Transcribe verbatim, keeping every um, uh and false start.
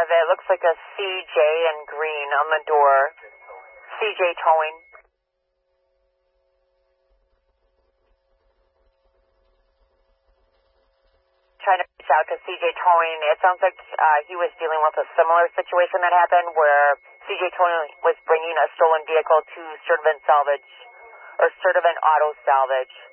have, it looks like a C J in green on the door. C J Towing. Trying to reach out to C J Towing. It sounds like uh, he was dealing with a similar situation that happened where C J Towing was bringing a stolen vehicle to Sturtevant Salvage or Sturtevant Auto Salvage.